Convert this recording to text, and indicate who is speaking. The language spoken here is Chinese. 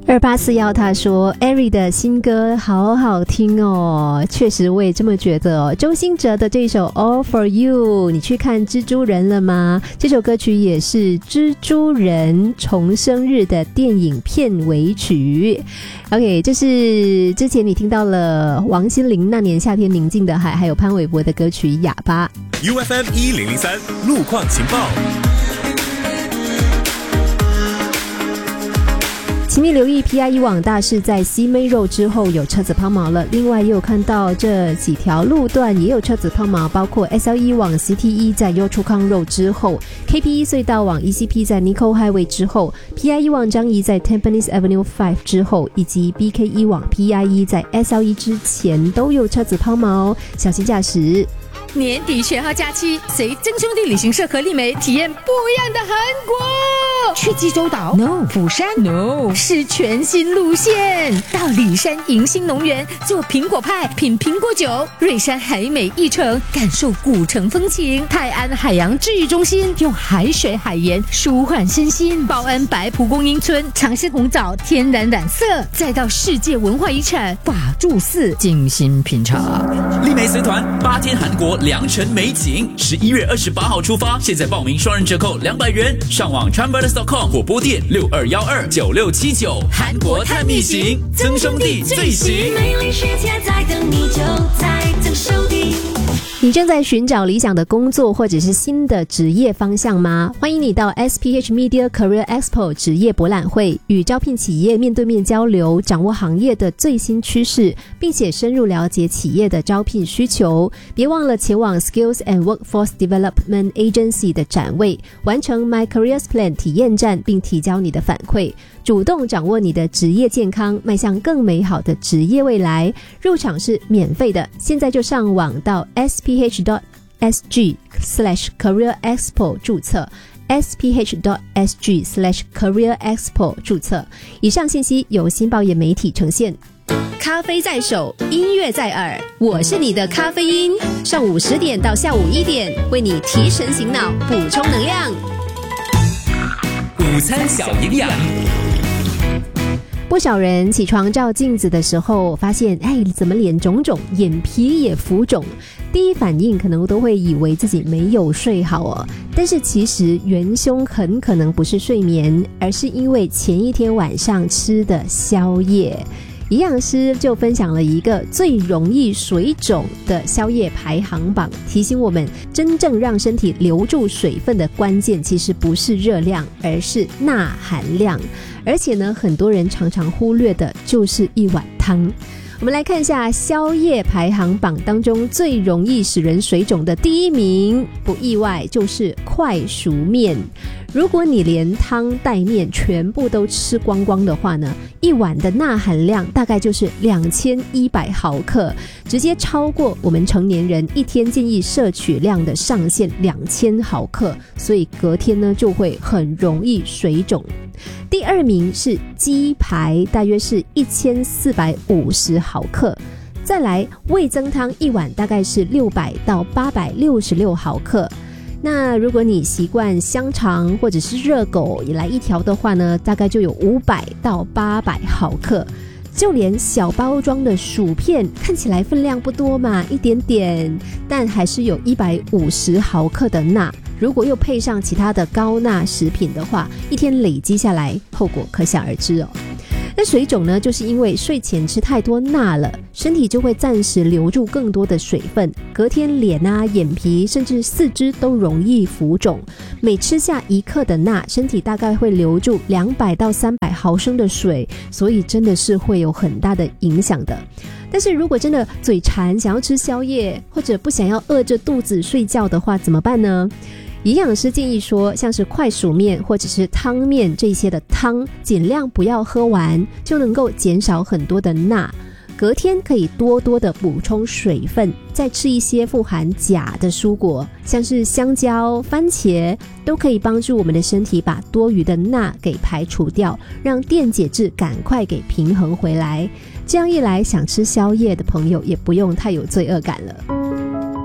Speaker 1: 2841他说 Ari 的新歌好好听哦，确实我也这么觉得哦。周兴哲的这首 All For You， 你去看蜘蛛人了吗？这首歌曲也是蜘蛛人重生日的电影片尾曲。 OK， 这是之前你听到了王心凌那年夏天宁静的海，还有潘玮柏的歌曲哑巴。
Speaker 2: UFM 1003路况情报。
Speaker 1: 请你留意 PIE 网大是在西梅肉之后有车子抛锚了，另外也有看到这几条路段也有车子抛锚，包括 SLE 往 CTE 在优出康肉之后， KPE 隧道往 ECP 在 Nico Highway 之后， PIE 往张仪在 Tampines Avenue 5之后，以及 BKE 往 PIE 在 SLE 之前都有车子抛锚，小心驾驶。
Speaker 3: 年底全号假期，随真兄弟旅行社和丽梅体验不一样的韩国。去济州岛 No， 釜山 No， 是全新路线。到里山迎新农园做苹果派，品苹果酒。瑞山海美一城，感受古城风情。泰安海洋治愈中心用海水海盐舒缓身心。报恩白蒲公英村尝鲜红枣天然染色，再到世界文化遗产法住寺精心品尝。
Speaker 4: 丽梅随团8天韩国良辰美景，11月28号出发，现在报名双人折扣200元，上网 Travellers.com 或拨电62129679。韩国探秘行，曾兄弟最行。
Speaker 5: 美丽世界在等你，就在曾兄弟。
Speaker 1: 你正在寻找理想的工作或者是新的职业方向吗？欢迎你到 SPH Media Career Expo 职业博览会，与招聘企业面对面交流，掌握行业的最新趋势，并且深入了解企业的招聘需求。别忘了前往 Skills and Workforce Development Agency 的展位，完成 My Careers Plan 体验站，并提交你的反馈，主動掌握你的職業健康，邁向更美好的職業未來。入場是免費的，現在就上網到 sph.sg/careerexpo 註冊 sph.sg/careerexpo 註冊。以上信息由新報業媒體呈現。咖啡在手，音樂在耳，我是你的咖啡因。上午10點到下午1點，為你提神醒腦，補充能量。
Speaker 4: 午餐小營養。
Speaker 1: 不少人起床照镜子的时候发现，怎么脸肿肿，眼皮也浮肿，第一反应可能都会以为自己没有睡好哦。但是其实元凶很可能不是睡眠，而是因为前一天晚上吃的宵夜。营养师就分享了一个最容易水肿的宵夜排行榜，提醒我们真正让身体留住水分的关键其实不是热量，而是钠含量。而且呢，很多人常常忽略的就是一碗汤。我们来看一下宵夜排行榜当中最容易使人水肿的第一名，不意外就是快熟面。如果你连汤带面全部都吃光光的话呢，一碗的钠含量大概就是2100毫克，直接超过我们成年人一天建议摄取量的上限2000毫克，所以隔天呢就会很容易水肿。第二名是鸡排，大约是1450毫克。再来味噌汤一碗大概是600到866毫克。那如果你习惯香肠或者是热狗也来一条的话呢，大概就有500到800毫克。就连小包装的薯片看起来分量不多嘛，一点点，但还是有150毫克的钠。如果又配上其他的高钠食品的话，一天累积下来，后果可想而知哦。那水肿呢，就是因为睡前吃太多钠了，身体就会暂时留住更多的水分，隔天脸啊、眼皮甚至四肢都容易浮肿。每吃下1克的钠，身体大概会留住200到300毫升的水，所以真的是会有很大的影响的。但是如果真的嘴馋想要吃宵夜，或者不想要饿着肚子睡觉的话，怎么办呢？营养师建议说，像是快熟面或者是汤面这些的汤，尽量不要喝完，就能够减少很多的钠。隔天可以多多的补充水分，再吃一些富含钾的蔬果，像是香蕉、番茄，都可以帮助我们的身体把多余的钠给排除掉，让电解质赶快给平衡回来。这样一来，想吃宵夜的朋友也不用太有罪恶感了。